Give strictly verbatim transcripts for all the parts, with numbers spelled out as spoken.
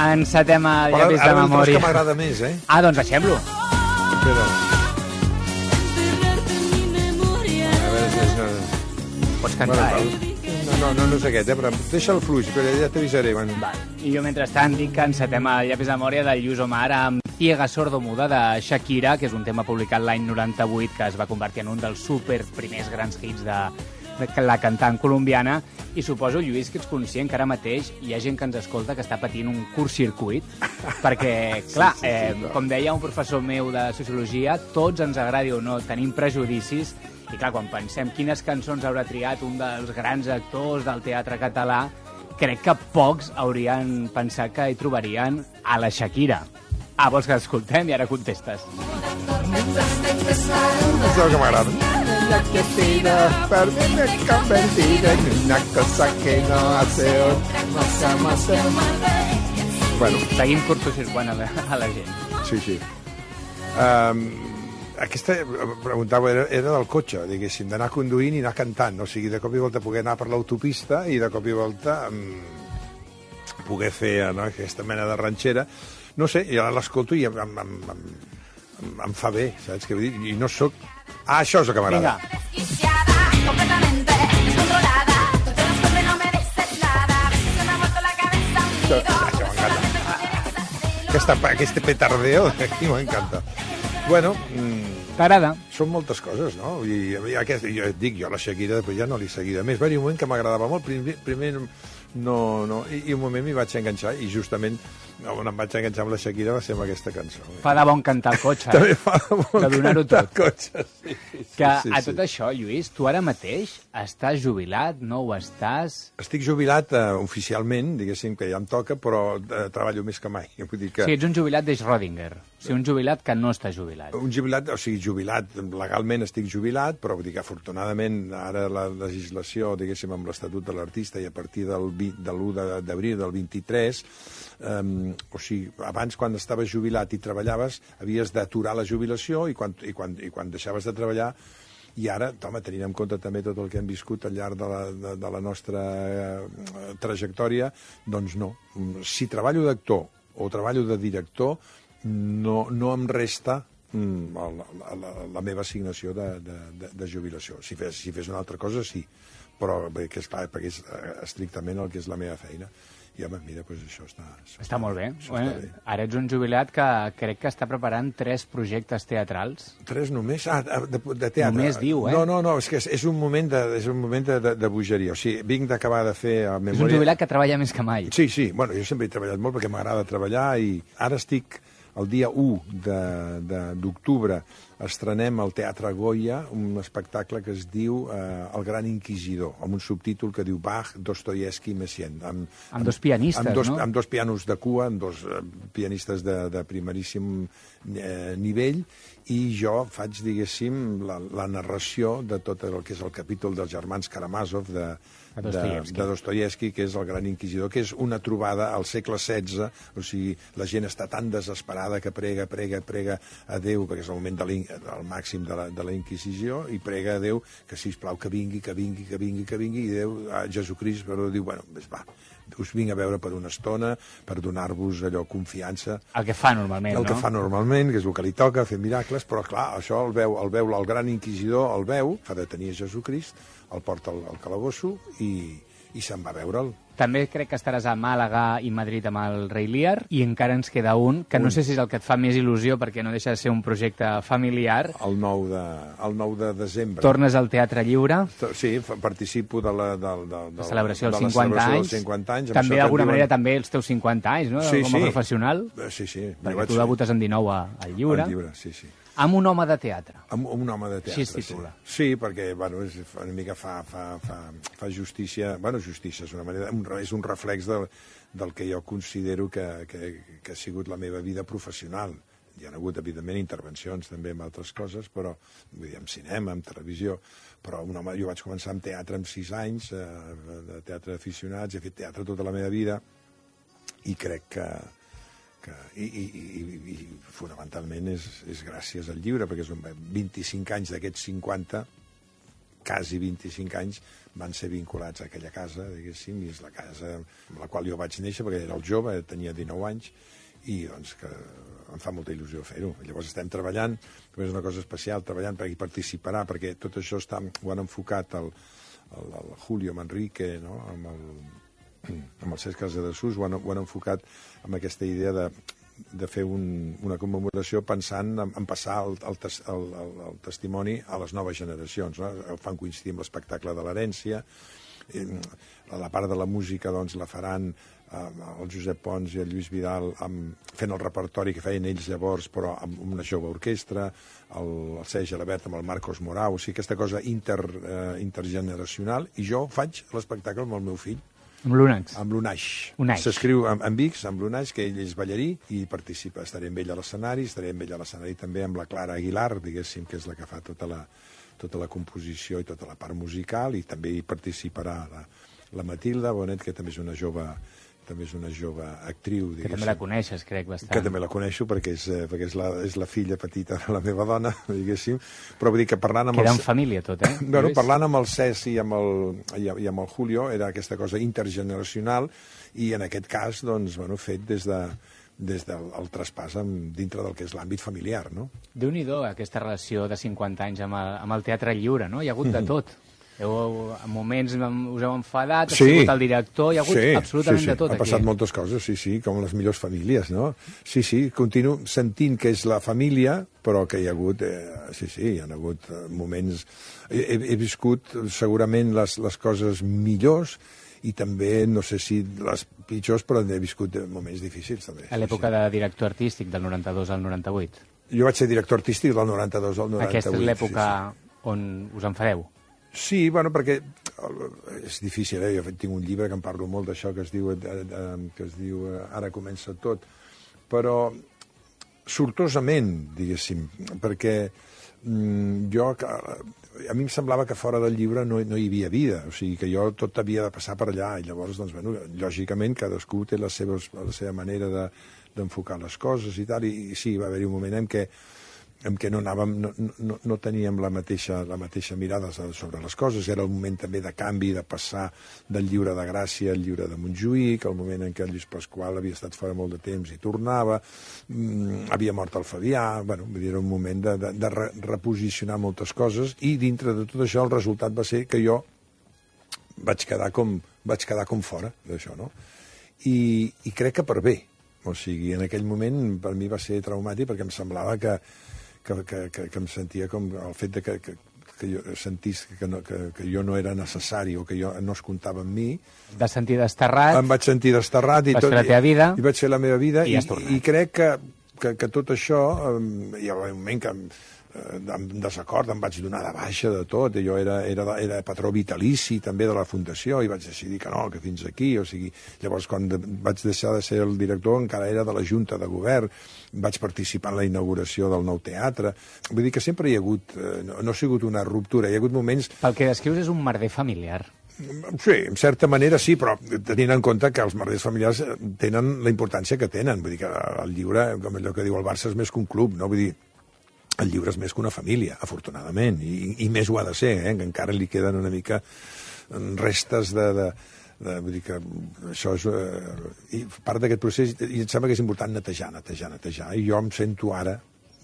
encetem el llapis de memòria. Ara el que m'agrada més, eh? Ah, doncs deixem-lo. Espera. A veure si és... Pots cantar, eh? No, no, no, no és aquest, eh? Però deixa'l fluix, però ja t'avisaré. Bueno. I jo, mentrestant, dic que encetem el llapis de memòria del Lluís Omar amb Ciega sordomuda de Shakira, que és un tema publicat l'any noranta-vuit, que es va convertir en un dels super primers grans hits de, de la cantant colombiana. I suposo, Lluís, que ets conscient que ara mateix hi ha gent que ens escolta que està patint un curt-circuit, perquè, clar, sí, sí, sí, eh, com deia un professor meu de sociologia, tots ens agradi o no, tenim prejudicis, i clar, quan pensem quines cançons haurà triat un dels grans actors del teatre català, crec que pocs haurien pensat que hi trobarien a la Shakira. Ah, vols que l'escoltem i ara contestes? És el que m'agrada. Per mi m'he convertido en una cosa que no hace más. Bueno. Seguim cortocircuant a la, a la gent. Sí, sí. Um, aquesta, preguntava, era, era del cotxe, diguéssim, d'anar conduint i anar cantant. O sigui, de cop i volta poder anar per l'autopista i de cop i volta um, poder fer no, aquesta mena de ranxera. No sé, i ara l'escolto i em, em, em, em, em fa bé, saps què vull dir? I no sóc... Ah, això és el que m'agrada. Això, això m'encanta. Aquesta, aquest petardeo aquí m'encanta. Bueno... T'agrada? Són moltes coses, no? I, i aquest, jo et dic, jo la Shakira després ja no l'he seguida més. Va haver un moment que m'agradava molt, primer, primer no, no, i, i un moment m'hi vaig enganxar, i justament on em vaig enganxar amb la Shakira va ser amb aquesta cançó. Fa de bon cantar al cotxe, eh? També fa de bon de donar-ho tot. Cotxe, sí, sí, que sí, a sí. tot això, Lluís, tu ara mateix estàs jubilat, no ho estàs? Estic jubilat eh, oficialment, diguéssim que ja em toca, però eh, treballo més que mai. Vull dir que... Sí, ets un jubilat de Schrödinger. O sigui, un jubilat que no està jubilat. Un jubilat, o sigui, jubilat, legalment estic jubilat, però vull dir que afortunadament ara la legislació, diguéssim, amb l'Estatut de l'Artista i a partir del de l'u d'abril del vint-i-tres, um, o sigui, abans quan estaves jubilat i treballaves havies d'aturar la jubilació i quan, i, quan, i quan deixaves de treballar. I ara, home, tenint en compte també tot el que hem viscut al llarg de la, de, de la nostra eh, trajectòria, doncs no. Si treballo d'actor o treballo de director, no, no em resta mm, la, la, la meva assignació de, de, de, de jubilació. Si fes, si fes una altra cosa, sí, però perquè és, clar, perquè és estrictament el que és la meva feina. I, home, mira, doncs això està... Això està molt bé. Bueno, està bé. Ara ets un jubilat que crec que està preparant tres projectes teatrals. Tres només? Ah, de, de teatre. Només diu, eh? No, no, no, és que és, és un moment de, és un moment de, de, de bogeria. O sigui, vinc d'acabar de fer... A memòria... És un jubilat que treballa més que mai. Sí, sí. Bueno, jo sempre he treballat molt perquè m'agrada treballar i ara estic... El dia u d'octubre estrenem al Teatre Goya un espectacle que es diu eh, El Gran Inquisidor, amb un subtítol que diu Bach, Dostoievski, Messiaen. Amb, amb dos pianistes, amb dos, no? Amb dos pianos de cua, amb dos eh, pianistes de, de primeríssim eh, nivell, i jo faig, diguéssim, la, la narració de tot el que és el capítol dels germans Karamazov de, de, de Dostoievski, que és el Gran Inquisidor, que és una trobada al segle setze, o sigui, la gent està tan desesperada que prega, prega, prega a Déu, perquè és el moment de del màxim de la, de la Inquisició, i prega a Déu que, sisplau, que vingui, que vingui, que vingui, que vingui, i Déu, a Jesucrist, però diu, bueno, va, us vinc a veure per una estona, per donar-vos allò confiança. El que fa normalment, el no? El que fa normalment, que és el que li toca, fer miracles, però clar, això el veu, el veu el gran inquisidor, el veu, fa detenir a Jesucrist, el porta al, al calabosso i, i se'n va a veure'l. També crec que estaràs a Màlaga i Madrid amb el Rei Lear, i encara ens queda un, que no sé si és el que et fa més il·lusió, perquè no deixa de ser un projecte familiar. El nou de, el nou de desembre. Tornes al Teatre Lliure. Sí, participo de la, de, de, de, la celebració dels de cinquanta anys. cinquanta anys. També, d'alguna manera, també els teus cinquanta anys, no? Sí, com a sí. professional. Sí, sí. Perquè tu debutes en dinou al Lliure. Al Lliure, sí, sí. Amb un home de teatre. Amb un home de teatre, Així es titula. Sí, sí, perquè bueno, és una mica fa, fa, fa, fa justícia... Bueno, justícia és una manera... Un, és un reflex del, del que jo considero que, que, que ha sigut la meva vida professional. Hi ha hagut, evidentment, intervencions també amb altres coses, però vull dir, en cinema, en televisió, però un home, jo vaig començar amb teatre amb sis anys, eh, de teatre d'aficionats, he fet teatre tota la meva vida, i crec que... Que, i, i, i, i fonamentalment és, és gràcies al llibre, perquè són vint-i-cinc anys d'aquests cinquanta quasi vint-i-cinc anys van ser vinculats a aquella casa, diguéssim, i és la casa amb la qual jo vaig néixer, perquè era el jove, tenia dinou anys, i doncs que em fa molta il·lusió fer-ho. Llavors estem treballant, també és una cosa especial, treballant perquè hi participarà, perquè tot això està, ho han enfocat el, el, el Julio Manrique, no? amb el amb el Cesc Casadesús, ho han, ho han enfocat amb aquesta idea de, de fer un, una commemoració pensant en, en passar el, el, tes, el, el, el testimoni a les noves generacions. No? El fan coincidir amb l'espectacle de l'herència, la part de la música doncs, la faran eh, el Josep Pons i el Lluís Vidal amb, fent el repertori que feien ells llavors, però amb una jove orquestra, el, el Sergi Gelabert amb el Marcos Morau, o sigui, aquesta cosa inter, eh, intergeneracional, i jo faig l'espectacle amb el meu fill, amb l'Unaix. Amb l'Unaix. Unaix. S'escriu amb, amb X, amb l'Unaix, que ell és ballarí i participa. Estaré amb ell a l'escenari, estaré amb ell a l'escenari també amb la Clara Aguilar, diguéssim, que és la que fa tota la, tota la composició i tota la part musical, i també hi participarà la, la Matilda Bonet, que també és una jove també és una jove actriu, diguéssim. Que també la coneixes, crec, bastant. Que també la coneixo, perquè és, perquè és, la, és la filla petita de la meva dona, diguéssim. Però vull dir que parlant amb... Queda el... en família, tot, eh? Bueno, parlant amb el Cesc i amb el, i, i amb el Julio, era aquesta cosa intergeneracional, i en aquest cas, doncs, bueno, fet des de des del el traspàs amb, dintre del que és l'àmbit familiar, no? Déu-n'hi-do, aquesta relació de cinquanta anys amb el, amb el teatre lliure, no? Hi ha hagut de tot. Heu, en moments us heu enfadat, ha sí, sigut el director, hi ha hagut sí, absolutament sí, sí. de tot aquí. Han passat moltes coses, sí, sí, com les millors famílies, no? Sí, sí, continuo sentint que és la família, però que hi ha hagut, eh, sí, sí, hi ha hagut moments... He, he viscut segurament les, les coses millors i també, no sé si les pitjors, però he viscut moments difícils, també. A l'època sí, sí. de director artístic, del noranta-dos al noranta-vuit. Jo vaig ser director artístic del noranta-dos al noranta-vuit. Aquesta és l'època sí, sí. on us enfadeu. Sí, bueno, perquè és difícil, eh? Jo tinc un llibre que em parlo molt d'això, que es diu, que es diu Ara comença tot, però sortosament, diguéssim, perquè mm, jo, a mi em semblava que fora del llibre no, no hi havia vida, o sigui, que jo tot havia de passar per allà, i llavors, doncs, bueno, lògicament, cadascú té les seves, la seva manera de, d'enfocar les coses i tal, i, i sí, va haver-hi un moment en què en què no, anàvem, no, no, no teníem la mateixa, la mateixa mirada sobre les coses. Era el moment també de canvi, de passar del lliure de Gràcia al lliure de Montjuïc, el moment en què el Lluís Pasqual havia estat fora molt de temps i tornava, mmm, havia mort el Fabià, bueno, era un moment de, de, de re, reposicionar moltes coses, i dintre de tot això el resultat va ser que jo vaig quedar com, vaig quedar com fora d'això, no? I, I crec que per bé. O sigui, en aquell moment per mi va ser traumàtic, perquè em semblava que Que, que, que, que em sentia com el fet de que, que, que jo sentís que, no, que, que jo no era necessari o que jo no es comptava amb mi. Et vas sentir desterrat. Em vaig sentir desterrat. I vas tot, fer la teva vida. I, i vaig fer la meva vida. I, i, i crec que, que, que tot això, um, hi ha un moment que amb desacord em vaig donar de baixa de tot, jo era, era, era patró vitalici també de la Fundació i vaig decidir que no, que fins aquí, o sigui, llavors quan de, vaig deixar de ser el director encara era de la Junta de Govern, vaig participar en la inauguració del nou teatre, vull dir que sempre hi ha hagut, eh, no, no ha sigut una ruptura, hi ha hagut moments... Pel que descrius és un merder familiar. Sí, en certa manera sí, però tenint en compte que els merders familiars tenen la importància que tenen, vull dir que el lliure, com allò que diu el Barça, és més que un club, no? Vull dir, el llibre és més que una família, afortunadament, i, i més ho ha de ser, eh? Que encara li queden una mica restes de... de, de vull dir que això és... Eh, i part d'aquest procés, i em sembla que és important netejar, netejar, netejar, i jo em sento ara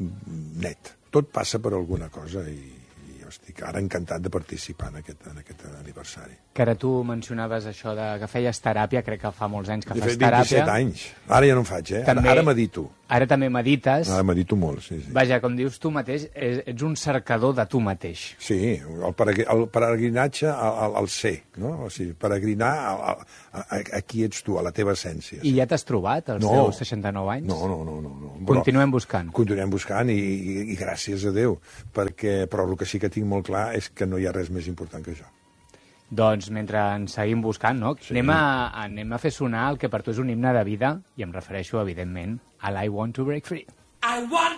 net. Tot passa per alguna cosa, i, i jo estic ara encantat de participar en aquest, en aquest aniversari. Que ara tu mencionaves això de que feies teràpia, crec que fa molts anys que He fas fet vint-i-set teràpia. anys. Ara ja no en faig, eh? També, ara ara medito. Ara també medites. Ara medito molt, sí, sí. Vaja, com dius tu mateix, ets un cercador de tu mateix. Sí, el, peregr el peregrinatge al, al, al ser, no? O sigui, peregrinar a, a, a, a qui ets tu, a la teva essència. I ja t'has trobat, als no. teus seixanta-nou anys? No, no, no. no, no. Continuem buscant. Continuem buscant i, i, i gràcies a Déu, perquè, però el que sí que tinc molt clar és que no hi ha res més important que jo. Doncs mentre ens seguim buscant, no? Sí. Anem, a, anem a fer sonar el que per tu és un himne de vida, i em refereixo, evidentment, a l'I Want to Break Free. I want